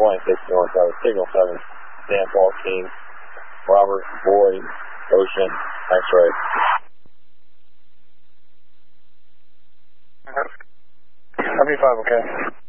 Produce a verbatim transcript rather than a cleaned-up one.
twenty-six North, uh, Signal seven, San Paul King, Robert, Boy, Ocean, X-ray. W five, okay.